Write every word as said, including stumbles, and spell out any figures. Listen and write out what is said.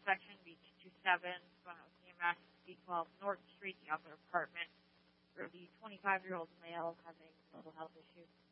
intersection, B two two seven, uh, C M S, B twelve North Street, the other apartment, for the twenty-five-year-old male having mental health issues.